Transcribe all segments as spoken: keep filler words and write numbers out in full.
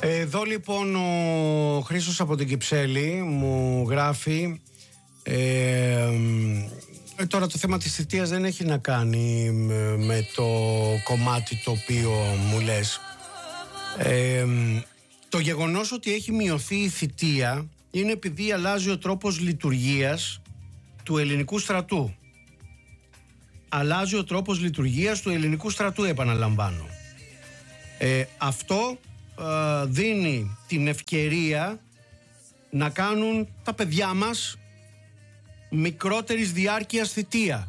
Εδώ λοιπόν ο Χρήστος από την Κυψέλη μου γράφει ε, ε, τώρα το θέμα της θητείας δεν έχει να κάνει με, με το κομμάτι το οποίο μου λες. ε, Το γεγονός ότι έχει μειωθεί η θητεία είναι επειδή αλλάζει ο τρόπος λειτουργίας του ελληνικού στρατού. Αλλάζει ο τρόπος λειτουργίας του ελληνικού στρατού, επαναλαμβάνω. Ε, αυτό ε, δίνει την ευκαιρία να κάνουν τα παιδιά μας μικρότερης διάρκειας θητεία.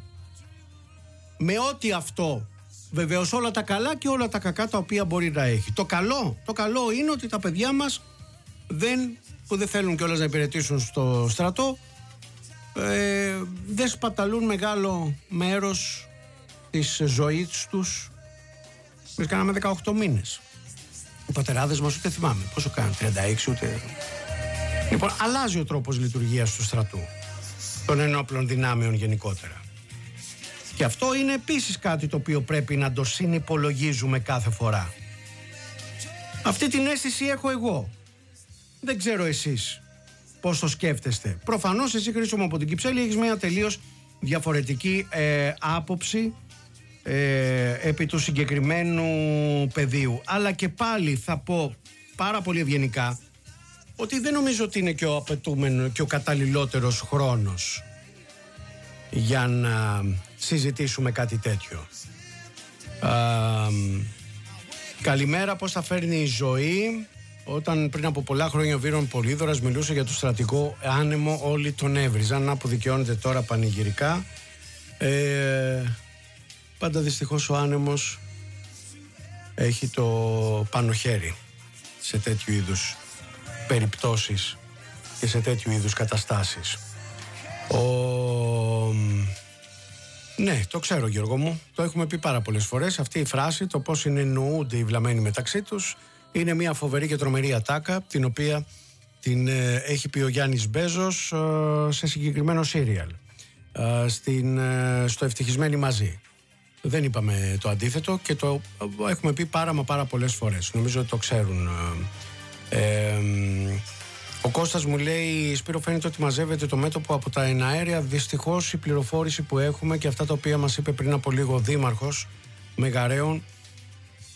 Με ό,τι αυτό, βεβαίως όλα τα καλά και όλα τα κακά τα οποία μπορεί να έχει. Το καλό, το καλό είναι ότι τα παιδιά μας δεν, που δεν θέλουν κιόλας να υπηρετήσουν στο στρατό, ε, δεν σπαταλούν μεγάλο μέρος της ζωής τους. Εμείς κάναμε δεκαοκτώ μήνες. Οι πατεράδες μας ούτε θυμάμαι πόσο κάνουν, τριάντα έξι ούτε. Λοιπόν, αλλάζει ο τρόπος λειτουργίας του στρατού, των ενόπλων δυνάμεων γενικότερα. Και αυτό είναι επίσης κάτι το οποίο πρέπει να το συνυπολογίζουμε κάθε φορά. Αυτή την αίσθηση έχω εγώ. Δεν ξέρω εσείς πώς το σκέφτεστε. Προφανώς εσύ, Χρήστο μου, από την Κυψέλη έχεις μια τελείως διαφορετική ε, άποψη ε, επί του συγκεκριμένου πεδίου. Αλλά και πάλι θα πω πάρα πολύ ευγενικά ότι δεν νομίζω ότι είναι και ο απαιτούμενο και ο καταλληλότερος χρόνος για να συζητήσουμε κάτι τέτοιο. Α, καλημέρα, πώς θα φέρνει η ζωή. Όταν πριν από πολλά χρόνια ο Βίρον Πολύδωρας μιλούσε για το στρατικό άνεμο, όλοι τον έβριζαν. Να που δικαιώνεται τώρα πανηγυρικά. Ε, πάντα δυστυχώς ο άνεμος έχει το πάνω χέρι σε τέτοιου είδους περιπτώσεις και σε τέτοιου είδους καταστάσεις. Ο... Ναι, το ξέρω, Γιώργο μου. Το έχουμε πει πάρα πολλές φορές. Αυτή η φράση, το πώς εννοούνται οι βλαμμένοι μεταξύ τους, είναι μια φοβερή και τρομερή ατάκα, την οποία την ε, έχει πει ο Γιάννης Μπέζος ε, σε συγκεκριμένο σύριαλ, ε, στην, ε, στο Ευτυχισμένοι Μαζί. Δεν είπαμε το αντίθετο και το ε, έχουμε πει πάρα μα πάρα πολλές φορές. Νομίζω ότι το ξέρουν. Ε, ε, ο Κώστας μου λέει: Σπύρο, φαίνεται ότι μαζεύεται το μέτωπο από τα εναέρια. Δυστυχώς η πληροφόρηση που έχουμε και αυτά τα οποία μας είπε πριν από λίγο ο Δήμαρχος Μεγαρέων